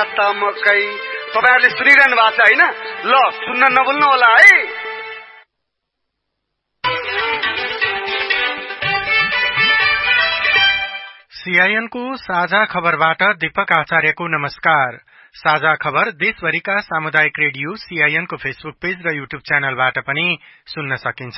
भात मकै। तपाईहरुले सुनिरहनु भएको छ हैन? ल सुन्न नभुल्नु होला है। सीआईएन को साझा खबरबाट दीपक आचार्यको नमस्कार। साझा खबर देशभरिका सामुदायिक रेडियो सीआईएन को फेसबुक पेज र युट्युब च्यानलबाट पनि सुन्न सकिन्छ।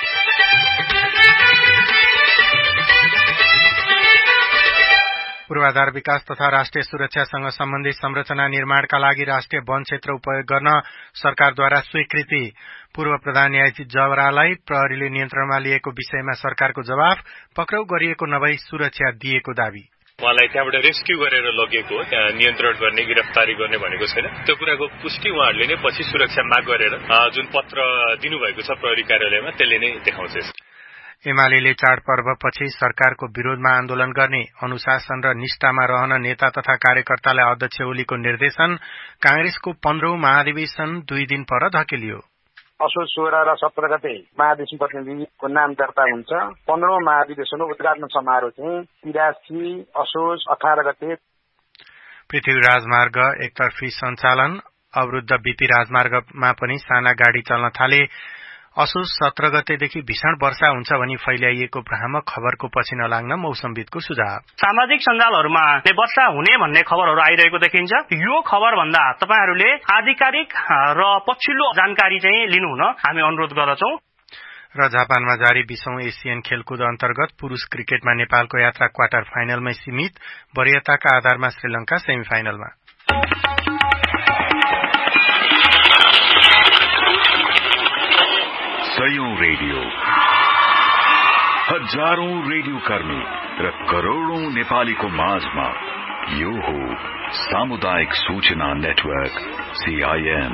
पूर्वाधार विकास तथा राष्ट्रिय सुरक्षासँग सम्बन्धित संरचना निर्माणका लागि राष्ट्रिय वन क्षेत्र उपयोग गर्न सरकारद्वारा स्वीकृति। पूर्व प्रधान न्यायाधीश जवरालाई प्रहरीले नियन्त्रणमा लिएको विषयमा सरकारको जवाफ। पक्राउ गरिएको नभई सुरक्षा दिएको दावी। उहाँलाई त्यहाँबाट रेस्क्यू गरेर लगेको, त्यहाँ नियन्त्रण गर्ने, गिरफ्तारी गर्ने भनेको छैन। त्यो कुराको पुष्टि उहाँहरूले नै पछि सुरक्षा माग गरेर जुन पत्र दिनुभएको छ प्रहरी कार्यालयमा त्यसले नै देखाउँछ। एमाले चाडपर्वपछि सरकारको विरोधमा आन्दोलन गर्ने, अनुशासन र निष्ठामा रहन नेता तथा कार्यकर्तालाई अध्यक्ष ओलीको निर्देशन। कांग्रेसको 15औं महाधिवेशन 2 दिन पर धकेलियो। असोज 16 र 17 गते महाधिवेशन प्रतिनिधिको नाम दर्ता हुन्छ। 15औं महाधिवेशनको उद्घाटन समारोह चाहिँ 83 असोज 18 गते। पृथ्वी राजमार्ग एकतर्फी सञ्चालन, अवरुद्ध बीपी राजमार्गमा पनि साना गाडी चल्न थाले। असोज 17 गतेदेखि भीषण वर्षा हुन्छ भनी फैलाइएको भ्रामक खबरको पछि नलाग्न मौसमविदको सुझाव। सामाजिक सञ्जालहरुमा वर्षा हुने भन्ने खबरहरु आइरहेको देखिन्छ। यो खबर भन्दा तपाईहरुले आधिकारिक र पछिल्लो जानकारी चाहिँ लिनु हुन हामी अनुरोध गर्दछौं। र जापानमा जारी 20औं एशियन खेलकुद अन्तर्गत पुरुष क्रिकेटमा नेपालको यात्रा क्वार्टर फाइनलमै सीमित। वरियताका आधारमा श्रीलंका सेमिफाइनलमा। सयौं रेडियो, हजारौं रेडियो कर्मी र करोड़ौं नेपालीको माझमा यो हो सामुदायिक सूचना नेटवर्क सीआईएन।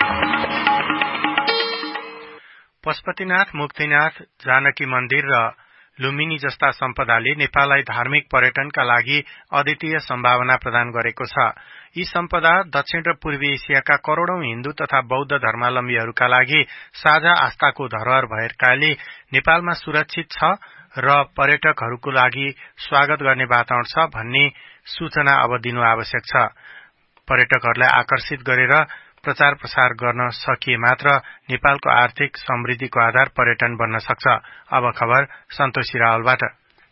पशुपतिनाथ, मुक्तिनाथ, जानकी मन्दिर र लुम्बिनी जस्ता सम्पदाले नेपाललाई धार्मिक पर्यटनका लागि अद्वितीय सम्भावना प्रदान गरेको छ। यी सम्पदा दक्षिण र पूर्वी एसियाका करोड़ौं हिन्दू तथा बौद्ध धर्मावलम्बीहरूका लागि साझा आस्थाको धरोहर भएकाले नेपालमा सुरक्षित छ र पर्यटकहरूको लागि स्वागत गर्ने वातावरण छ भन्ने सूचना अब दिनु आवश्यक छ। पर्यटकहरूलाई आकर्षित गरेर प्रचार प्रसार गर्न सकिए मात्र नेपालको आर्थिक समृद्धिको आधार पर्यटन बन्न सक्छ। अब खबर सन्तोषी रावलबाट।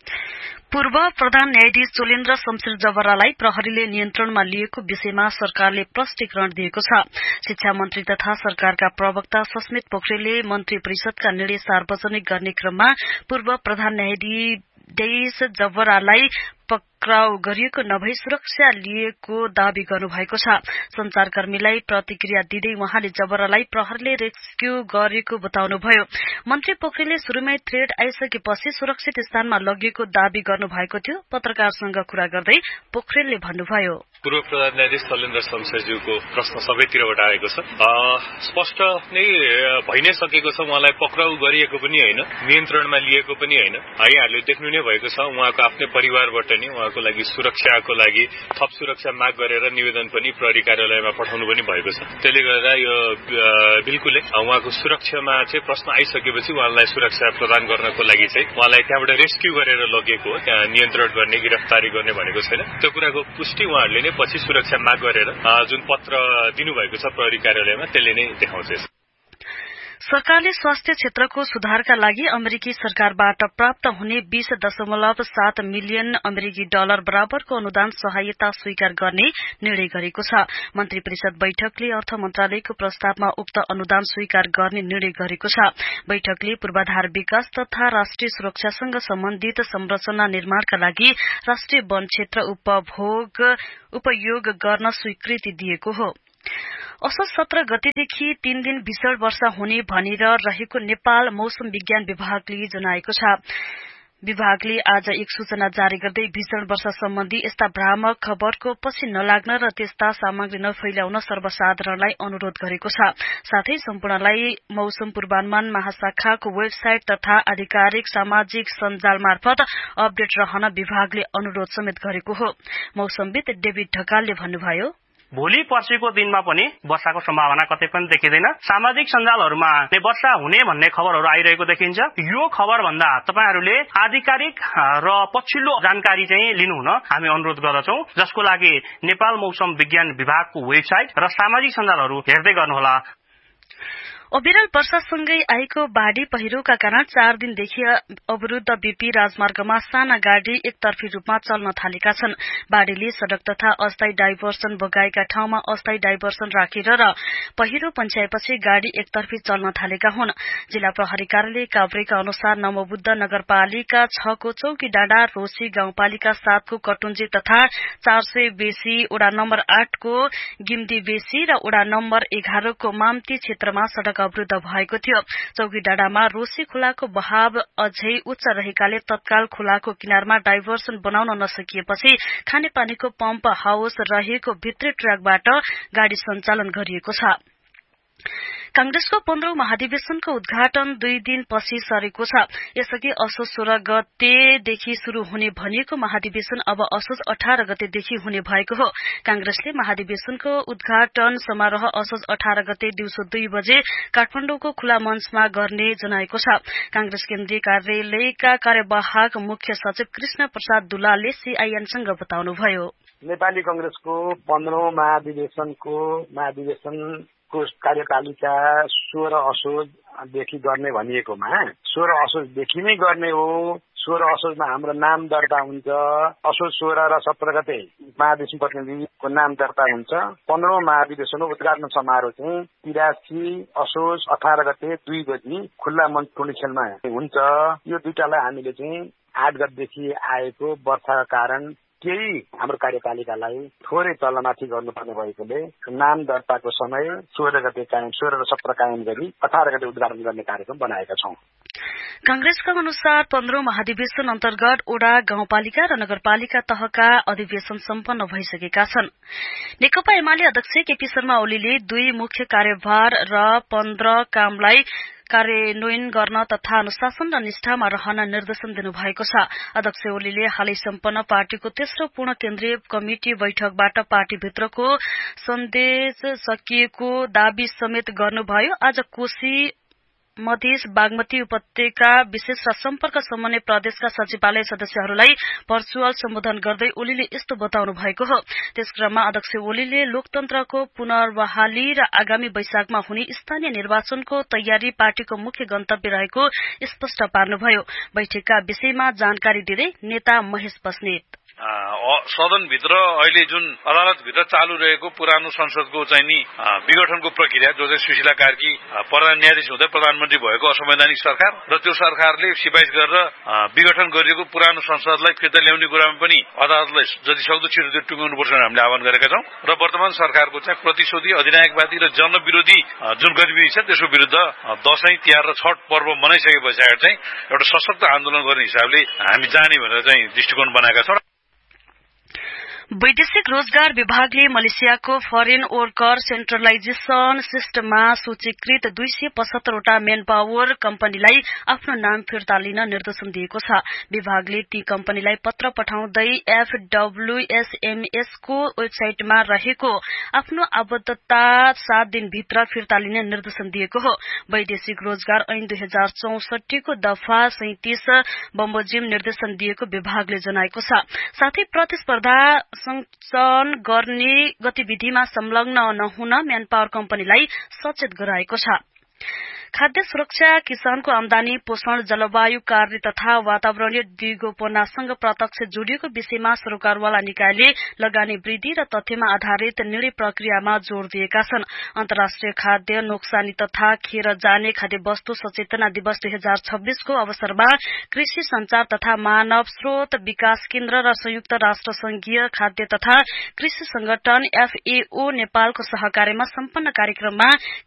पूर्व प्रधान न्यायाधीश चोलेन्द्र शमशेर जवरालाई प्रहरीले नियन्त्रणमा लिएको विषयमा सरकारले प्रष्टीकरण दिएको छ। शिक्षा मन्त्री तथा सरकारका प्रवक्ता सस्मित पोखरेलले मन्त्री परिषदका निर्णय सार्वजनिक गर्ने क्रममा पूर्व प्रधान न्यायाधीश जवरालाई पक्राउ गरिएको नभई सुरक्षा लिएको दावी गर्नुभएको छ। संचारकर्मीलाई प्रतिक्रिया दिँदै वहाँले जबरालाई प्रहरीले रेस्क्यू गरेको बताउनुभयो। मन्त्री पोखरेलले शुरूमै थ्रेड आइसकेपछि सुरक्षित स्थानमा लगिएको दावी गर्नुभएको थियो। पत्रकारसँग कुरा गर्दै पोखरेलले भन्नुभयो, पूर्व प्रधान न्यायाधीश चोलेन्द्र शमशेरज्यूको प्रश्न सबैतिरबाट आएको छ। स्पष्ट नै भइ नै सकेको छ। उहाँलाई पक्राउ गरिएको पनि होइन, नियन्त्रणमा लिएको पनि होइन। यहाँहरूले देख्नु नै भएको छ। उहाँको आफ्नै परिवारबाट नि उहाँको लागि सुरक्षाको लागि थप सुरक्षा माग गरेर निवेदन पनि प्रहरी कार्यालयमा पठाउनु पनि भएको छ। त्यसले गर्दा यो बिल्कुलै उहाँको सुरक्षामा चाहिँ प्रश्न आइसकेपछि उहाँलाई सुरक्षा प्रदान गर्नको लागि चाहिँ उहाँलाई त्यहाँबाट रेस्क्यू गरेर लगेको, त्यहाँ नियन्त्रण गर्ने, गिरफ्तारी गर्ने भनेको छैन। त्यो कुराको पुष्टि उहाँहरूले नै पछि सुरक्षा माग गरेर जुन पत्र दिनुभएको छ प्रहरी कार्यालयमा त्यसले नै देखाउँछ। सरकारले स्वास्थ्य क्षेत्रको सुधारका लागि अमेरिकी सरकारबाट प्राप्त हुने 20.7 मिलियन अमेरिकी डलर बराबरको अनुदान सहायता स्वीकार गर्ने निर्णय गरेको छ। मन्त्री परिषद बैठकले अर्थ मन्त्रालयको प्रस्तावमा उक्त अनुदान स्वीकार गर्ने निर्णय गरेको छ। बैठकले पूर्वाधार विकास तथा राष्ट्रिय सुरक्षासँग सम्बन्धित संरचना निर्माणका लागि राष्ट्रिय वन क्षेत्र उपयोग गर्न स्वीकृति दिएको हो। असोज 17 गतेदेखि 3 दिन भीषण वर्षा हुने भनिर रहेको नेपाल मौसम विज्ञान विभागले जनाएको छ। विभागले आज एक सूचना जारी गर्दै भीषण वर्षा सम्बन्धी यस्ता भ्रामक खबरको पछि नलाग्न र त्यस्ता सामग्री नफैलाउन सर्वसाधारणलाई अनुरोध गरेको छ। साथै सम्पूर्णलाई मौसम पूर्वानुमान महाशाखाको वेबसाइट तथा आधिकारिक सामाजिक सञ्जाल मार्फत अपडेट रहन विभागले अनुरोध समेत गरेको हो। मौसमविद डेभिड ढकालले भन्नुभयो, भोलि पर्सिको दिनमा पनि वर्षाको सम्भावना कतै पनि देखिँदैन। सामाजिक सञ्जालहरूमा वर्षा हुने भन्ने खबरहरू आइरहेको देखिन्छ। यो खबर भन्दा तपाईहरूले आधिकारिक र पछिल्लो जानकारी चाहिँ लिनुहुन हामी अनुरोध गर्दछौं, जसको लागि नेपाल मौसम विज्ञान विभागको वेबसाइट र सामाजिक सञ्जालहरू हेर्दै गर्नुहोला। अविरल वर्षासँगै आएको बाढ़ी पहिरोका कारण 4 दिनदेखि अवरुद्ध बीपी राजमार्गमा साना गाड़ी एकतर्फी रूपमा चल्न थालेका छन्। बाढ़ीले सड़क तथा अस्थायी डाइभर्सन बगाएका ठाउँमा अस्थायी डाइभर्सन राखेर र पहिरो पन्छ्याएपछि गाड़ी एकतर्फी चल्न थालेका हुन्। जिल्ला प्रहरी कार्यालय काभ्रेका अनुसार नवबुद्ध नगरपालिका 6 को चौकी डाँडा, रोशी गाउँपालिका 7 को कटुन्जे तथा 400 बेसी, वडा नम्बर 8 को गिम्दी बेसी र वडा नम्बर 11 को माम्ती क्षेत्रमा सड़क अवरुद्ध भएको थियो। चौकी डाँडामा रोशी खोलाको बहाव अझै उच्च रहेकाले तत्काल खोलाको किनारमा डाइभर्सन बनाउन नसकिएपछि खानेपानीको पम्प हाउस रहेको भित्री ट्र्याकबाट गाड़ी सञ्चालन गरिएको छ। कांग्रेसको 15औं महाधिवेशनको उद्घाटन 2 दिन पछि सरेको छ। यसअघि असोज 16 गतेदेखि शुरू हुने भनिएको महाधिवेशन अब असोज 18 गतेदेखि हुने भएको हो। कांग्रेसले महाधिवेशनको उद्घाटन समारोह असोज 18 गते दिउँसो 2 बजे काठमाडौँको खुला मञ्चमा गर्ने जनाएको छ। कांग्रेस केन्द्रीय कार्यालयका कार्यवाहक मुख्य सचिव कृष्ण प्रसाद दुलालले सीआईएनसँग बताउनुभयो। नेपाली कांग्रेसको 15औं महाधिवेशनको कार्यपालिका 16 असोजदेखि गर्ने भनिएकोमा 16 असोजदेखि नै गर्ने हो। 16 असोजमा हाम्रो नाम दर्ता हुन्छ। असोज 16 र 17 गते महाधिवेशन प्रतिनिधिको नाम दर्ता हुन्छ। 15औं महाधिवेशनको उद्घाटन समारोह चाहिँ 83 असोज 18 गते 2 बजी खुल्ला मञ्च टोली खेलमा हुन्छ। यो दुईटालाई हामीले चाहिँ 8 गतेदेखि आएको वर्षाका कारण केही हाम्रो कार्यपालिकालाई थोरै तलमाथि गर्नुपर्ने भएकोले नाम दर्ताको समय 16 गते कायम 16 र 17 कायम गरी 18 गते उद्घाटन गर्ने कार्यक्रम बनाएका छौं। कांग्रेसका अनुसार 15औं महाधिवेशन अन्तर्गत ओडा, गाउँपालिका र नगरपालिका तहका अधिवेशन सम्पन्न भइसकेका छन्। नेकपा एमाले अध्यक्ष केपी शर्मा ओलीले 2 मुख्य कार्यभार र 15 कामलाई कार्यान्वयन गर्न तथा अनुशासन र निष्ठामा रहन निर्देशन दिनुभएको छ। अध्यक्ष ओलीले हालै सम्पन्न पार्टीको तेस्रो पूर्ण केन्द्रीय कमिटी बैठकबाट पार्टीभित्रको सन्देश सकिएको दावी समेत गर्नुभयो। आज कोशी, मधेस, बागमती उपत्यका विशेष र सम्पर्क समन्वय प्रदेशका सचिवालय सदस्यहरूलाई भर्चुअल सम्बोधन गर्दै ओलीले यस्तो बताउनु भएको हो। त्यसक्रममा अध्यक्ष ओलीले लोकतन्त्रको पुनर्बहाली र आगामी वैशाखमा हुने स्थानीय निर्वाचनको तयारी पार्टीको मुख्य गन्तव्य रहेको स्पष्ट पार्नुभयो। बैठकका विषयमा जानकारी दिँदै नेता महेश बस्नेत सदनभित्र अहिले जुन अदालतभित्र चालू रहेको पुरानो संसदको चाहिँ नि विघटनको प्रक्रिया, जो चाहिँ सुशीला कार्की प्रधान न्यायाधीश हुँदै प्रधानमन्त्री भएको असंवैधानिक सरकार र त्यो सरकारले सिफारिस गरेर विघटन गरिएको पुरानो संसदलाई फिर्ता ल्याउने कुरामा पनि अदालतलाई जति सक्दो छिटो त्यो टुङ्गाउनुपर्छ भनेर हामीले आह्वान गरेका छौं। र वर्तमान सरकारको चाहिँ प्रतिशोधी, अधिनायकवादी र जनविरोधी जुन गतिविधि छ त्यसको विरुद्ध दशैं, तिहार र छठ पर्व मनाइसके पछाडि चाहिँ एउटा सशक्त आन्दोलन गर्ने हिसाबले हामी जाने भनेर चाहिँ दृष्टिकोण बनाएका छौं। वैदेशिक रोजगार विभागले मलेसियाको फरेन वर्कर सेन्ट्रलाइजेशन सिस्टममा सूचीकृत 275 वटा मेन पावर कम्पनीलाई आफ्नो नाम फिर्ता लिन निर्देशन दिएको छ। विभागले ती कम्पनीलाई पत्र पठाउँदै FWSMS को वेबसाइटमा रहेको आफ्नो आबद्धता 7 दिनभित्र फिर्ता लिने निर्देशन दिएको हो। वैदेशिक रोजगार ऐन 2064 को दफा 37 बमोजिम निर्देशन दिएको विभागले जनाएको छ। साथै प्रतिस्पर्धा संचालन गर्ने गतिविधिमा संलग्न नहुन म्यानपावर कम्पनीलाई सचेत गराएको छ। खाद्य सुरक्षा, किसानको आमदानी, पोषण, जलवायु कार्य तथा वातावरणीय दिगोपनासँग प्रत्यक्ष जोडिएको विषयमा सरकारवाला निकायले लगानी वृद्धि र तथ्यमा आधारित निर्णय प्रक्रियामा जोड़ दिएका छन्। अन्तर्राष्ट्रिय खाद्य नोक्सानी तथा खेर जाने खाद्य वस्तु सचेतना दिवस 2026 को अवसरमा कृषि संचार तथा मानव स्रोत विकास केन्द्र र संयुक्त राष्ट्र संघीय खाद्य तथा कृषि संगठन FAO नेपालको सहकार्यमा सम्पन्न कार्यक्रममा